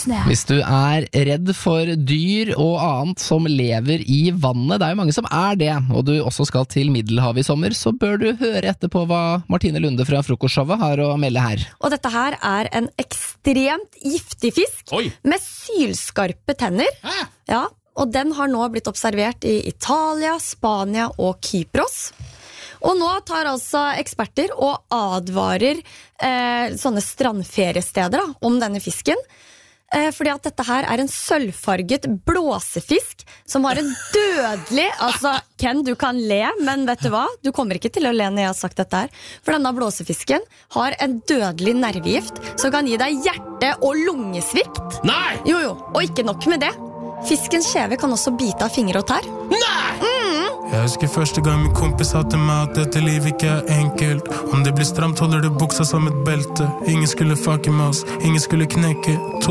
Hvis du redd for dyr og annet som lever i vannet, det jo mange som det, og du også skal til Middelhavet i sommer, så bør du høre etter på hva Martine Lunde fra Frokostshowet har å melde her. Og dette her en ekstremt giftig fisk med sylskarpe tenner. Ja, og den har nå blitt observert i Italia, Spania og Kypros. Og nå tar altså eksperter og advarer sånne strandferiesteder om denne fisken. Fordi at dette her en sølvfarget blåsefisk som har en dødelig, altså Ken, du kan le, men vet du hva? Du kommer ikke til å le når jeg har sagt dette her. For denne blåsefisken har en dødelig nervegift som kan gi deg hjerte- og lungesvikt. Nei! Jo, og ikke nok med det. Fiskens kjeve kan også bite av fingre og tær. Nei! Jeg husker første gang min kompis sa til meg at dette liv ikke enkelt. Om det blir stramt holder du buksa som et belte. Ingen skulle fucke med oss, ingen skulle knekke.